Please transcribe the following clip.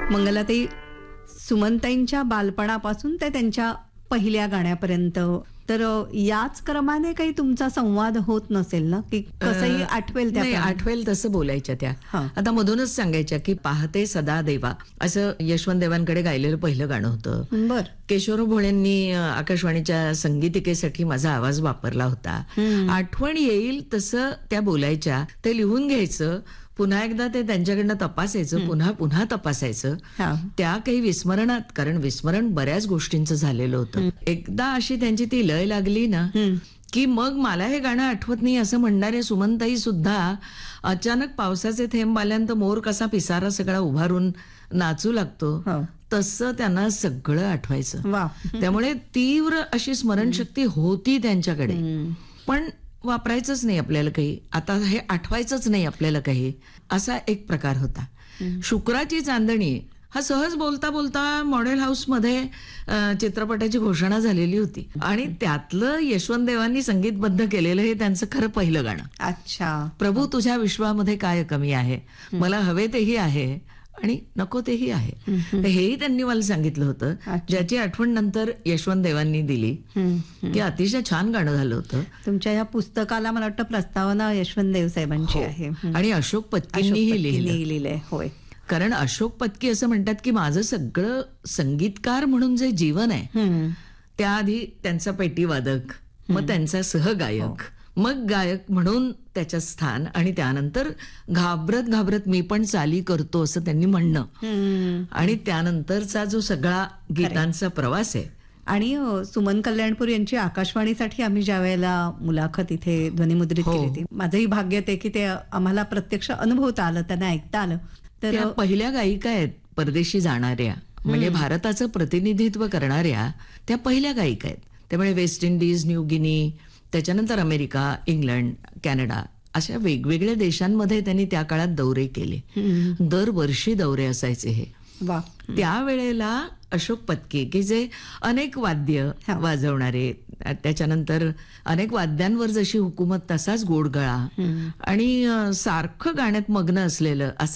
मंगलाताई, सुमनताईंच्या बालपणापासून ते त्यांच्या पहिल्या गाण्यापर्यंत तर याच क्रमाने काही तुमचा संवाद होत नसेल ना, की कसंही आठवेल त्या नाही, प्रमाणे? आठवेल तसं बोलायच्या त्या. हा. आता मधूनच सांगायच्या की पाहते सदा देवा असं यशवंत देवांकडे गायलेलं पहिलं गाणं होतं. बर. केशवराव भोळेंनी आकाशवाणीच्या संगीतिकेसाठी माझा आवाज वापरला होता. आठवण येईल तसं त्या बोलायच्या, ते लिहून घ्यायचं, पुन्हा एकदा ते त्यांच्याकडनं तपासायचं, पुन्हा पुन्हा तपासायचं. हा. त्या काही विस्मरणात, कारण विस्मरण बऱ्याच गोष्टींचं झालेलं होतं. एकदा अशी त्यांची ती लय लागली ना की मग मला हे गाणं आठवत नाही असं म्हणणारे सुमनताई सुद्धा अचानक पावसाचे थेंब आल्यानंतर मोर कसा पिसारा सगळा उभारून नाचू लागतो हो. तसं त्यांना सगळं आठवायचं. वा. त्यामुळे तीव्र अशी स्मरणशक्ती होती त्यांच्याकडे, पण वापरायचंच नाही आपल्याला काही, आता हे आठवायचंच नाही आपल्याला काही, असा एक प्रकार होता. शुक्राची चांदणी हा सहज बोलता बोलता मॉडेल हाऊस मध्ये चित्रपटाची घोषणा झालेली होती आणि त्यातलं यशवंत देवांनी संगीतबद्ध केलेलं हे त्यांचं खरं पहिलं गाणं. अच्छा. प्रभू तुझ्या विश्वामध्ये काय कमी आहे, मला हवे तेही आहे आणि नको तेही आहे. तर हेही त्यांनी मला सांगितलं होतं, ज्याची आठवण नंतर यशवंत देवांनी दिली की अतिशय छान गाणं झालं होतं. तुमच्या या पुस्तकाला मला वाटतं प्रस्तावना यशवंत देव साहेबांची आहे. आणि अशोक पत्कींनीही लिहिलं. लिहिलंय. होय. कारण अशोक पत्की असं म्हणतात की माझं सगळं संगीतकार म्हणून जे जीवन आहे, त्याआधी त्यांचा पेटीवादक, मग त्यांचा सहगायक, मग गायक म्हणून त्याचं स्थान, आणि त्यानंतर घाबरत घाबरत मी पण चाली करतो असं त्यांनी म्हणणं, आणि त्यानंतरचा जो सगळा गीतांचा प्रवास आहे. आणि सुमन कल्याणपूर यांची आकाशवाणीसाठी आम्ही ज्या वेळेला मुलाखत इथे ध्वनिमुद्रित केली होती, माझंही भाग्य ते की ते आम्हाला प्रत्यक्ष अनुभवता आलं, त्यांना ऐकता आलं. तर त्या पहिल्या गायिका आहेत परदेशी जाणाऱ्या, म्हणजे भारताचं प्रतिनिधित्व करणाऱ्या त्या पहिल्या गायिका आहेत. त्यामुळे वेस्ट इंडिज, न्यू गिनी, त्याच्यानंतर अमेरिका, इंग्लंड, कॅनडा अशा वेगवेगळ्या देशांमध्ये त्यांनी त्या काळात दौरे केले. दरवर्षी दौरे असायचे हे. वा. त्यावेळेला अशोक पत्की की जे अनेक वाद्य वाजवणारे, त्याच्यानंतर अनेक वाद्यांवर जशी हुकूमत तसाच गोडगळा आणि सारखं गाण्यात मग्न असलेलं असं